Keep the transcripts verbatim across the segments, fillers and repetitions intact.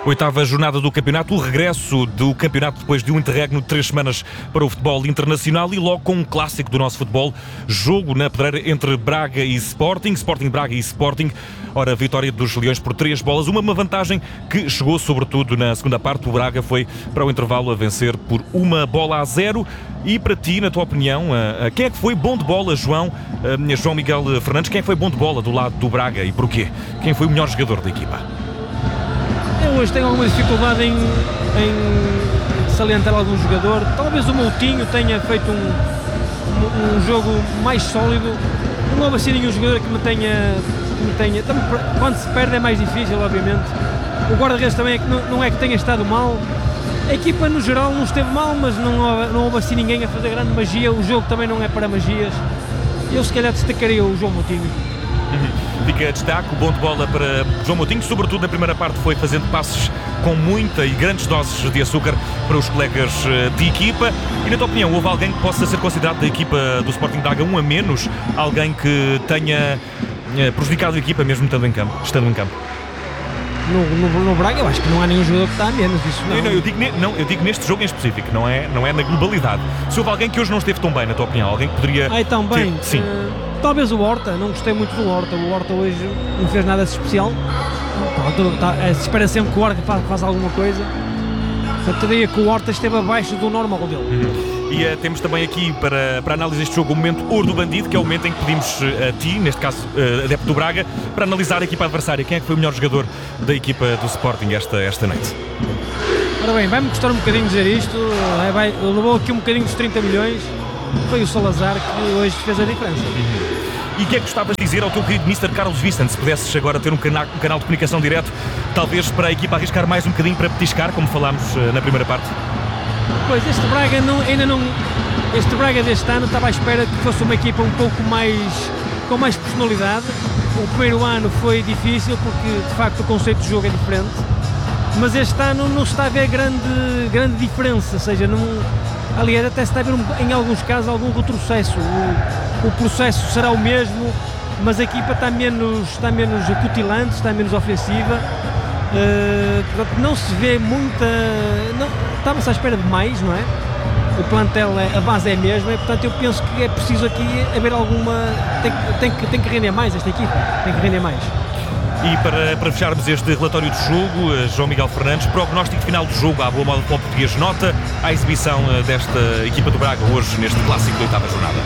Oitava jornada do campeonato, o regresso do campeonato depois de um interregno de três semanas para o futebol internacional e logo com um clássico do nosso futebol, jogo na pedreira entre Braga e Sporting, Sporting Braga e Sporting. Ora, vitória dos Leões por três bolas, uma, uma vantagem que chegou sobretudo na segunda parte. O Braga foi para o intervalo a vencer por uma bola a zero. E para ti, na tua opinião, quem é que foi bom de bola, João? João Miguel Fernandes, quem é que foi bom de bola do lado do Braga e porquê? Quem foi o melhor jogador da equipa? Eu hoje tenho alguma dificuldade em, em salientar algum jogador. Talvez o Moutinho tenha feito um, um, um jogo mais sólido. Não houve assim nenhum jogador que me tenha, que me tenha... Quando se perde é mais difícil, obviamente. O guarda-redes também é que não, não é que tenha estado mal. A equipa no geral não esteve mal, mas não houve, não houve assim ninguém a fazer grande magia. O jogo também não é para magias. Eu se calhar destacaria o João Moutinho. Fica destaque, o bom de bola para João Moutinho, sobretudo na primeira parte foi fazendo passes com muita e grandes doses de açúcar para os colegas de equipa. E na tua opinião, houve alguém que possa ser considerado da equipa do Sporting Braga um a menos? Alguém que tenha prejudicado a equipa mesmo estando em campo? Estando em campo? No, no, no Braga eu acho que não há nenhum jogador que está a menos, isso não. Não, não, eu, digo, não eu digo neste jogo em específico, não é, não é na globalidade. Se houve alguém que hoje não esteve tão bem, na tua opinião, alguém que poderia... Ah, tão bem? Ter... Sim. Uh, talvez o Horta, não gostei muito do Horta, o Horta hoje não fez nada de especial. Pronto, tá, se espera sempre que o Horta faça, faça alguma coisa. Eu diria que o Horta esteve abaixo do normal dele. Uhum. E uh, temos também aqui para, para análise deste jogo o momento ouro do bandido, que é o momento em que pedimos uh, a ti, neste caso uh, adepto do Braga, para analisar a equipa adversária. Quem é que foi o melhor jogador da equipa do Sporting esta, esta noite? Ora bem, vai-me custar um bocadinho dizer isto, é, vai, levou aqui um bocadinho dos trinta milhões, foi o Salazar que hoje fez a diferença. Uhum. E o que é que gostavas de dizer ao teu querido mister Carlos Vicente, se pudesses agora ter um canal, um canal de comunicação direto, talvez para a equipa arriscar mais um bocadinho para petiscar, como falámos uh, na primeira parte? Pois, este Braga não, ainda não... Este Braga deste ano estava à espera que fosse uma equipa um pouco mais... com mais personalidade. O primeiro ano foi difícil porque, de facto, o conceito de jogo é diferente. Mas este ano não se está a ver grande, grande diferença, ou seja, não... Aliás, até se está a ver, em alguns casos, algum retrocesso. O, o processo será o mesmo, mas a equipa está menos, está menos acutilante, está menos ofensiva. Uh, portanto, não se vê muita... Não, estava-se à espera de mais, não é? O plantel, é, a base é a mesma, e, portanto eu penso que é preciso aqui haver alguma... Tem, tem, que, tem que render mais esta equipa, tem que render mais. E para, para fecharmos este relatório de jogo, João Miguel Fernandes, prognóstico final do jogo à boa moda para o português, nota a exibição desta equipa do Braga hoje neste clássico da oitava jornada.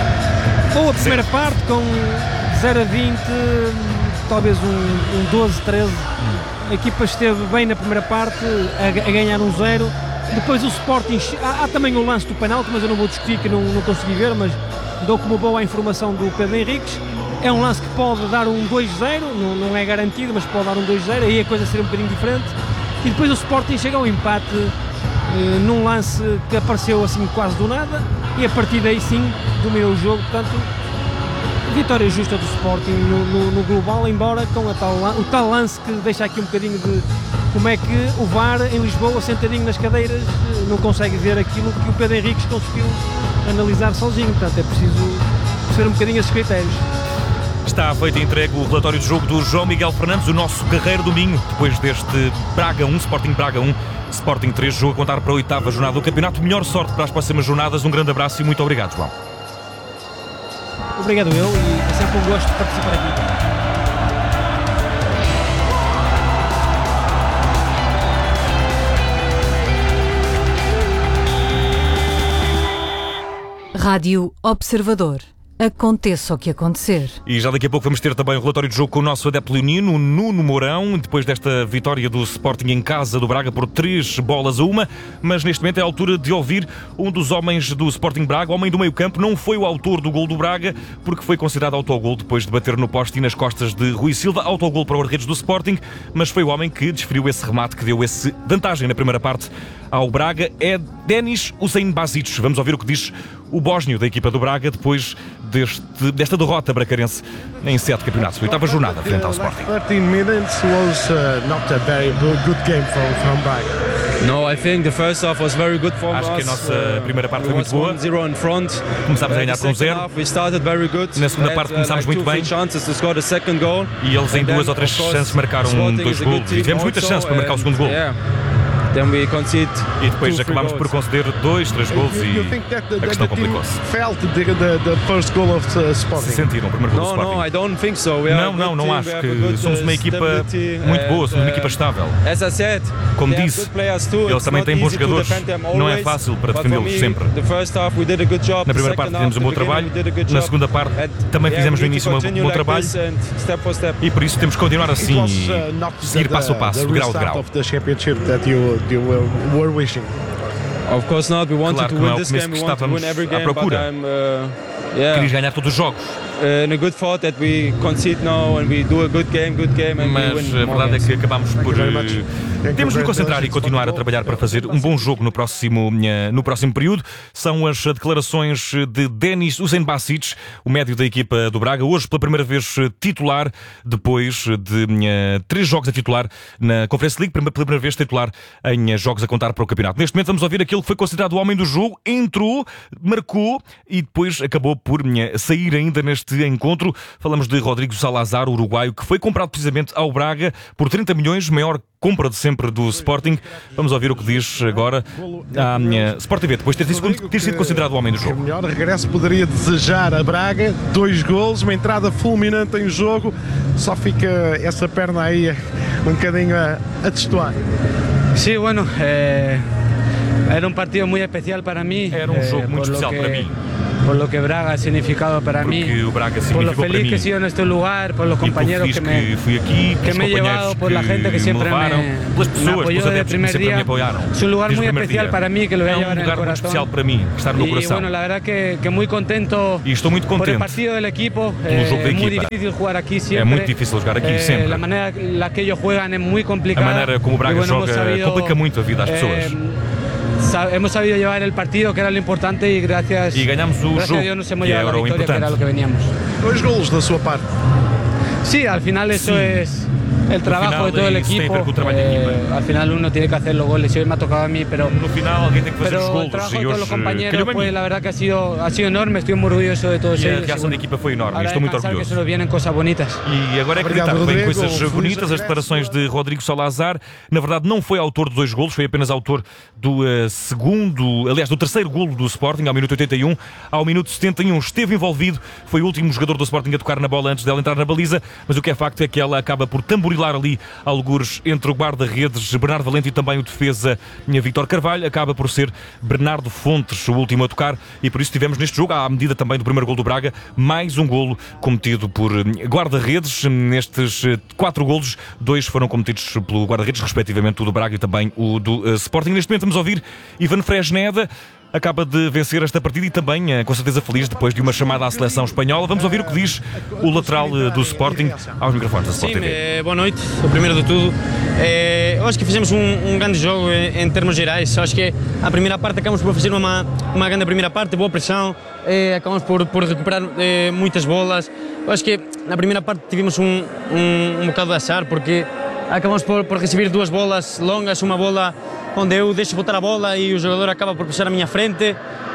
Boa primeira Sim. parte com zero a vinte, talvez um, um doze, treze. A equipa esteve bem na primeira parte, a, a ganhar um zero. Depois o Sporting, há, há também o lance do penalti, mas eu não vou discutir que não, não consegui ver, mas dou como boa a informação do Pedro Henriques. É um lance que pode dar um dois zero, não, não é garantido, mas pode dar um dois zero, aí a coisa seria um bocadinho diferente. E depois o Sporting chega ao empate eh, num lance que apareceu assim quase do nada, e a partir daí sim dominou o jogo, portanto vitória justa do Sporting no, no, no global, embora com a tal, o tal lance que deixa aqui um bocadinho de como é que o V A R em Lisboa, sentadinho nas cadeiras, não consegue ver aquilo que o Pedro Henriques conseguiu analisar sozinho, portanto é preciso perceber um bocadinho esses critérios. Está feito e entregue o relatório de jogo do João Miguel Fernandes, o nosso guerreiro do Minho, depois deste Braga um, Sporting Braga um, Sporting três, jogo a contar para a oitava jornada do campeonato. Melhor sorte para as próximas jornadas, um grande abraço e muito obrigado, João. Obrigado eu, e é sempre um gosto de participar aqui. Rádio Observador. Aconteça o que acontecer. E já daqui a pouco vamos ter também o relatório de jogo com o nosso adepto leonino, o Nuno Mourão, depois desta vitória do Sporting em casa do Braga por três bolas a uma, mas neste momento é a altura de ouvir um dos homens do Sporting Braga, homem do meio campo, não foi o autor do gol do Braga, porque foi considerado autogol depois de bater no poste e nas costas de Rui Silva, autogol para o guarda-redes do Sporting, mas foi o homem que desferiu esse remate, que deu esse vantagem na primeira parte ao Braga, é Denis Hussein Basic. Vamos ouvir o que diz o bósnio da equipa do Braga depois deste, desta derrota bracarense em sete campeonatos, oitava jornada frente ao Sporting. thirteen minutes was uh, not a very good game from, from Braga. No, I think the first half was very good for us. Acho que a nossa primeira parte foi muito boa. zero in front. Começámos a ganhar por um zero. We started very good. Na segunda parte começámos muito bem. Chances to score the second goal. E eles em duas ou três chances marcaram dois golos. E tivemos muitas chances para marcar o segundo gol. Then we concede E depois acabámos por conceder dois, três gols e a questão complicou-se. Se sentiram o primeiro gol do No, no, Sporting? I don't think so. We are Não, a não, good não team, acho we have que a good, somos uma uh, equipa stability muito boa, and, somos uma equipa uh, estável. As I said, Como they have disse, good players too. eles It's também not têm bons easy to jogadores. defend them Não é always, fácil para but for defendê-los me, sempre. the first half we did a good job. Na primeira The parte second fizemos um half, bom the beginning, trabalho, we did a good na job. segunda parte And também yeah, fizemos we no need to início um continue bom like trabalho this and step for step. e por isso temos que continuar assim e seguir passo a passo, de grau a grau. Of course not. We wanted Claro to que não é win o this começo game. que We want to estávamos win every à game, but procura. I'm uh, yeah. Queríamos ganhar todos os jogos, Uh, in a good thought that we concede now and we do a good game, good game and mas we win a more verdade é games. que acabámos por eh, temos de nos concentrar e continuar a trabalhar para fazer um bom jogo no próximo, eh, no próximo período. São as declarações de Denis Uzanbašić, o médio da equipa do Braga, hoje pela primeira vez titular, depois de eh, três jogos a titular na Conference League, pela primeira vez titular em jogos a contar para o campeonato. Neste momento vamos ouvir aquele que foi considerado o homem do jogo, entrou, marcou e depois acabou por eh, sair ainda neste encontro. Falamos de Rodrigo Salazar, o uruguaio, que foi comprado precisamente ao Braga por trinta milhões, maior compra de sempre do Sporting. Vamos ouvir o que diz agora a minha Sport T V, depois de ter sido, ter sido considerado o homem do jogo. O melhor regresso poderia desejar a Braga, dois golos, uma entrada fulminante em jogo, só fica essa perna aí um bocadinho a, a destoar. Sí, bueno, eh, era un partido muy especial para mí. Era um jogo eh, muito por lo especial que- para mim, Por lo que Braga ha significado para mí, porque o Braga por lo significou para feliz mim que he sido en este lugar, por los e pelo compañeros feliz que me, que fui aqui, que pelos me he companheiros llevado, por la gente que me siempre levaram, me, pelas me pessoas, apoyó pelos desde el adeptos que primer sempre me día. apoiaram. Es un lugar Desde muy o primeiro especial dia. para mí, que lo voy a É um llevar en el lugar muito corazón. especial para mim, que está no meu Y coração. bueno, la verdad que, que muy contento E estou muito por el contente. partido del equipo. Pelo jogo da Es muy equipa. difícil jugar aquí É siempre. muito difícil jogar aqui Eh, sempre. La manera en la que ellos juegan es muy A complicada. maneira como o Braga Y bueno, hemos joga sabido, complica muito a vida às pessoas. eh, sa- hemos sabido llevar el partido, que era lo importante, y gracias, E ganhamos o gracias jogo, a Dios nos hemos que llevado era la o victoria, que era importante. lo que veníamos. Dois golos da sua parte. Sí, al final eso Sí. es el trabajo final de todo el es- tiene que equipo. ver con el trabajo de Eh, equipo. al final uno tiene que hacer los goles, y hoy me ha tocado a mí, pero, No final alguém tem que fazer os pero el golos trabajo e de todos los hoje compañeros, calhou-me a pues mim. la verdad que ha sido, ha sido enorme, estoy muy orgulloso de todos E a ellos. y reação da bueno, equipa foi enorme, ahora estou muito descansar, que se orgulhoso. nos vienen cosas bonitas. E agora é acreditar que vem coisas bonitas, as declarações de Rodrigo Salazar. Na verdade não foi autor de dois golos, foi apenas autor do uh, segundo, aliás do terceiro golo do Sporting, ao minuto oitenta e um. Ao minuto setenta e um esteve envolvido, foi o último jogador do Sporting a tocar na bola antes dela entrar na baliza, mas o que é facto é que ela acaba por tamborilar ali algures entre o guarda-redes Bernardo Valente e também o defesa Vítor Carvalho. Acaba por ser Bernardo Fontes o último a tocar e por isso tivemos neste jogo, à medida também do primeiro golo do Braga, mais um golo cometido por guarda-redes. Nestes quatro golos, dois foram cometidos pelo guarda-redes, respectivamente o do Braga e também o do uh, Sporting. Neste momento vamos ouvir Ivan Fresneda. Acaba de vencer esta partida e também, eh, com certeza feliz, depois de uma chamada à seleção espanhola. Vamos ouvir o que diz o lateral eh, do Sporting aos microfones da Sport Sim, T V. eh, boa noite. O primeiro de tudo, eh, eu acho que fizemos um, um grande jogo em, em termos gerais. Eu acho que a primeira parte acabamos por fazer uma, uma grande primeira parte, boa pressão, eh, acabamos por, por recuperar eh, muitas bolas. Eu acho que na primeira parte tivemos um, um, um bocado de azar, porque acabamos por, por receber duas bolas longas, uma bola onde eu deixo botar a bola e o jogador acaba por puxar à minha frente,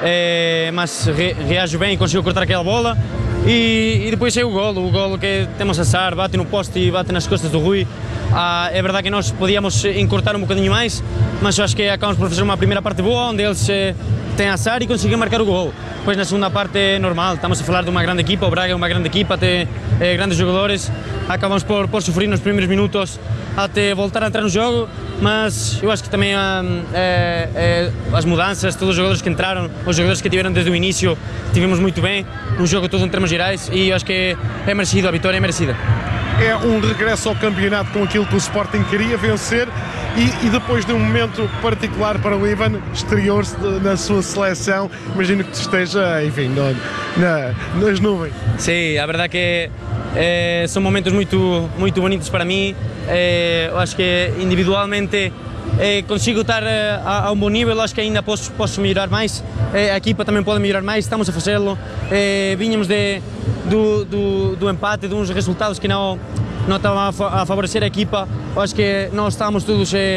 eh, mas re, reajo bem e consigo cortar aquela bola. E, e depois é o golo, o golo que temos azar, bate no poste e bate nas costas do Rui. Ah, é verdade que nós podíamos encurtar um bocadinho mais, mas eu acho que acabamos por fazer uma primeira parte boa, onde eles eh, têm azar e conseguem marcar o gol. Depois na segunda parte é normal, estamos a falar de uma grande equipa, o Braga é uma grande equipa, tem eh, grandes jogadores, acabamos por, por sofrer nos primeiros minutos até voltar a entrar no jogo, mas eu acho que também ah, é, é, as mudanças, todos os jogadores que entraram, os jogadores que tiveram desde o início, tivemos muito bem, um jogo todo em termos gerais e eu acho que é merecido, a vitória é merecida. É um regresso ao campeonato com aquilo que o Sporting queria vencer e, e depois de um momento particular para o Ivan, exterior-se na sua seleção, imagino que esteja, enfim, no, na, nas nuvens. Sim, a verdade que eh, são momentos muito, muito bonitos para mim. Eh, eu acho que individualmente eh, consigo estar eh, a, a um bom nível, acho que ainda posso, posso melhorar mais. Eh, a equipa também pode melhorar mais, estamos a fazê-lo. Eh, vínhamos de, do, do, do empate, de uns resultados que não, não estavam a, fa a favorecer a equipa. Eu acho que nós estávamos todos eh,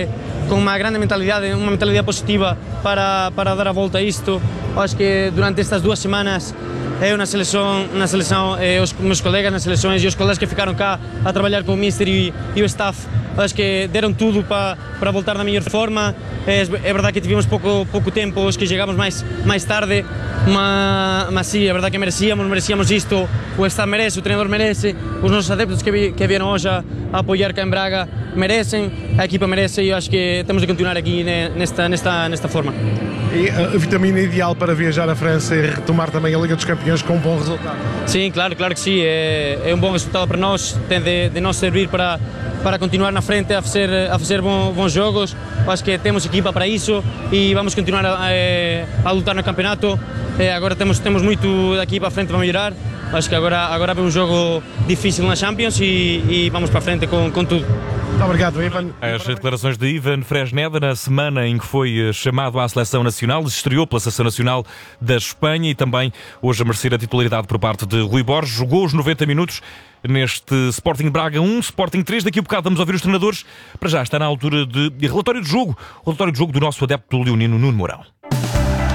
com uma grande mentalidade, uma mentalidade positiva para, para dar a volta a isto. Eu acho que durante estas duas semanas eu na seleção, na seleção eh, os meus colegas nas seleções e os colegas que ficaram cá a trabalhar com o Mister e, e o staff, acho que deram tudo para, para voltar na melhor forma. É, é verdade que tivemos pouco, pouco tempo, os que chegamos mais, mais tarde, mas, mas sim, é verdade que merecíamos, merecíamos isto, o staff merece, o treinador merece, os nossos adeptos que, vi, que vieram hoje a, a apoiar cá em Braga merecem, a equipa merece e eu acho que temos de continuar aqui nesta, nesta, nesta forma. E a vitamina ideal para viajar à França e retomar também a Liga dos Campeões com um bom resultado? Sim, claro, claro que sim, é, é um bom resultado para nós, tem de, de nos servir para, para continuar na frente a fazer, a fazer bons, bons jogos. Acho que temos equipa para isso e vamos continuar a, a, a lutar no campeonato. É, agora temos, temos muito daqui para frente para melhorar. Acho que agora, agora vem um jogo difícil na Champions e, e vamos para frente com, com tudo. Muito obrigado, Ivan. As declarações de Ivan Fresneda na semana em que foi chamado à Seleção Nacional, estreou pela Seleção Nacional da Espanha e também hoje a merecer a titularidade por parte de Rui Borges. Jogou os noventa minutos neste Sporting Braga um, Sporting três. Daqui a bocado vamos ouvir os treinadores. Para já está na altura de relatório de jogo, o relatório de jogo do nosso adepto leonino Nuno Mourão.